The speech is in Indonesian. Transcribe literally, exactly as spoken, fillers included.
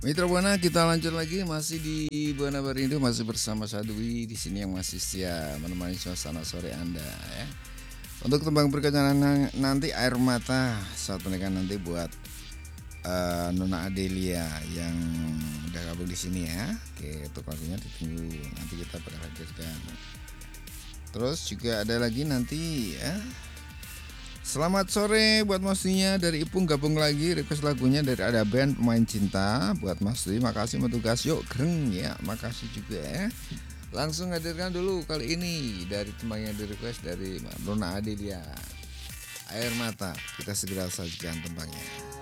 Mitra Buana, kita lanjut lagi masih di Buana Barindo, masih bersama Sadwi di sini yang masih setia menemani suasana sore Anda ya. Untuk tembang berikutnya nanti Air Mata saat pernikahan nanti buat uh, Nona Adelia yang udah gabung di sini ya. Oke, untuk lagunya ditunggu nanti kita bakal hadirkan. Terus juga ada lagi nanti ya. Selamat sore buat Mas Dwi-nya dari Ipung gabung lagi, request lagunya dari ada band Pemain Cinta buat Mas Dwi. Makasih tugas yuk greng ya, makasih juga ya. Langsung hadirkan dulu kali ini dari tembang yang di request dari Nona Adelia, Air Mata. Kita segera sajikan tembangnya.